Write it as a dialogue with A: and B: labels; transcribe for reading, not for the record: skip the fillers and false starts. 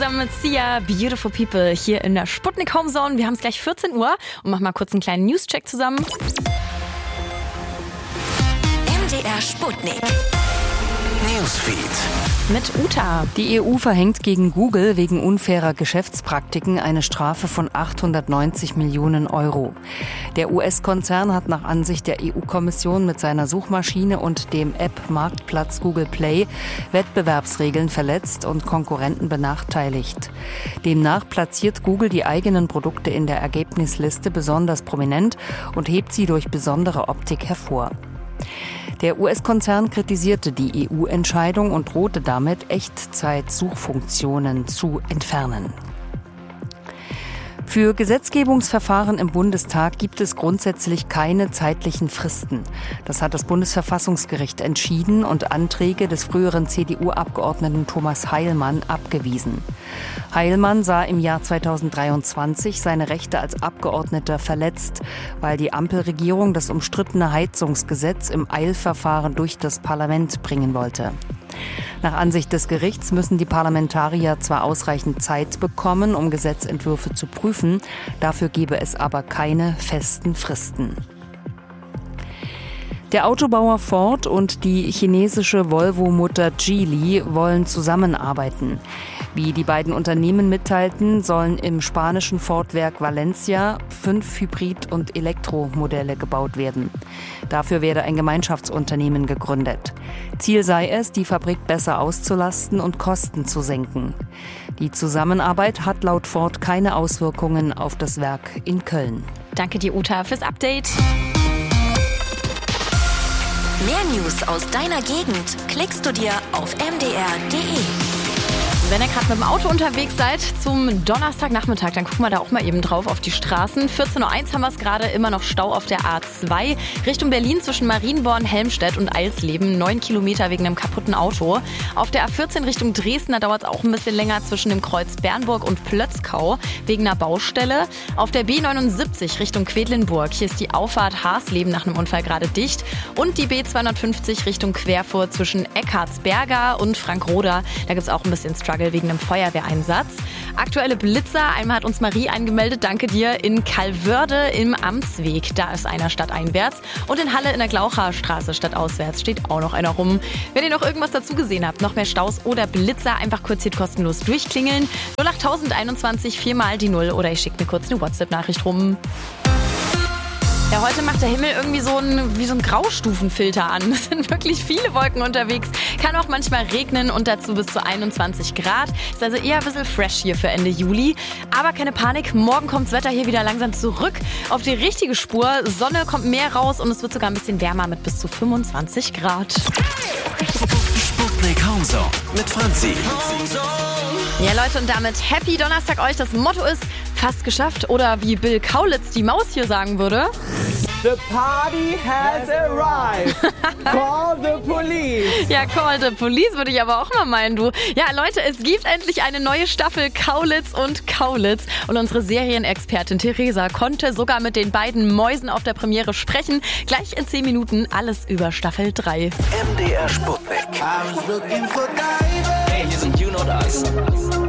A: Zusammen mit Sia, Beautiful People hier in der Sputnik Homezone. Wir haben es gleich 14 Uhr und machen mal kurz einen kleinen News-Check zusammen.
B: MDR Sputnik Newsfeed
A: mit Uta.
C: Die EU verhängt gegen Google wegen unfairer Geschäftspraktiken eine Strafe von 890 Millionen Euro. Der US-Konzern hat nach Ansicht der EU-Kommission mit seiner Suchmaschine und dem App-Marktplatz Google Play Wettbewerbsregeln verletzt und Konkurrenten benachteiligt. Demnach platziert Google die eigenen Produkte in der Ergebnisliste besonders prominent und hebt sie durch besondere Optik hervor. Der US-Konzern kritisierte die EU-Entscheidung und drohte damit, Echtzeit-Suchfunktionen zu entfernen. Für Gesetzgebungsverfahren im Bundestag gibt es grundsätzlich keine zeitlichen Fristen. Das hat das Bundesverfassungsgericht entschieden und Anträge des früheren CDU-Abgeordneten Thomas Heilmann abgewiesen. Heilmann sah im Jahr 2023 seine Rechte als Abgeordneter verletzt, weil die Ampelregierung das umstrittene Heizungsgesetz im Eilverfahren durch das Parlament bringen wollte. Nach Ansicht des Gerichts müssen die Parlamentarier zwar ausreichend Zeit bekommen, um Gesetzentwürfe zu prüfen, dafür gebe es aber keine festen Fristen. Der Autobauer Ford und die chinesische Volvo-Mutter Geely wollen zusammenarbeiten. Wie die beiden Unternehmen mitteilten, sollen im spanischen Ford-Werk Valencia 5 Hybrid- und Elektromodelle gebaut werden. Dafür werde ein Gemeinschaftsunternehmen gegründet. Ziel sei es, die Fabrik besser auszulasten und Kosten zu senken. Die Zusammenarbeit hat laut Ford keine Auswirkungen auf das Werk in Köln.
A: Danke dir, Uta, fürs Update.
B: Mehr News aus deiner Gegend klickst du dir auf mdr.de.
A: Wenn ihr gerade mit dem Auto unterwegs seid zum Donnerstagnachmittag, dann gucken wir da auch mal eben drauf auf die Straßen. 14.01 Uhr haben wir es gerade, immer noch Stau auf der A2 Richtung Berlin zwischen Marienborn, Helmstedt und Eisleben. 9 Kilometer wegen einem kaputten Auto. Auf der A14 Richtung Dresden, da dauert es auch ein bisschen länger zwischen dem Kreuz Bernburg und Plötzkau wegen einer Baustelle. Auf der B79 Richtung Quedlinburg, hier ist die Auffahrt Haarsleben nach einem Unfall gerade dicht. Und die B250 Richtung Querfurt zwischen Eckartsberger und Frankroda, da gibt es auch ein bisschen Struggle wegen einem Feuerwehreinsatz. Aktuelle Blitzer, einmal hat uns Marie eingemeldet, danke dir, in Calvörde im Amtsweg, da ist einer stadteinwärts und in Halle in der Glaucherstraße stadtauswärts steht auch noch einer rum. Wenn ihr noch irgendwas dazu gesehen habt, noch mehr Staus oder Blitzer, einfach kurz hier kostenlos durchklingeln. 08021 4 mal die 0 oder ich schicke mir kurz eine WhatsApp-Nachricht rum. Ja, heute macht der Himmel irgendwie wie so ein Graustufenfilter an. Es sind wirklich viele Wolken unterwegs. Kann auch manchmal regnen und dazu bis zu 21 Grad. Ist also eher ein bisschen fresh hier für Ende Juli. Aber keine Panik, morgen kommt das Wetter hier wieder langsam zurück auf die richtige Spur. Sonne kommt mehr raus und es wird sogar ein bisschen wärmer mit bis zu 25 Grad.
D: Sputnik Homezone mit Franzi.
A: Ja, Leute, und damit Happy Donnerstag euch. Das Motto ist fast geschafft. Oder wie Bill Kaulitz, die Maus, hier sagen würde:
E: The party has arrived. Call the police.
A: Ja, call the police würde ich aber auch mal meinen, du. Ja, Leute, es gibt endlich eine neue Staffel Kaulitz und Kaulitz. Und unsere Serienexpertin Theresa konnte sogar mit den beiden Mäusen auf der Premiere sprechen. Gleich in 10 Minuten alles über Staffel 3.
D: MDR Sputnik. Hey, hier sind You Know Das.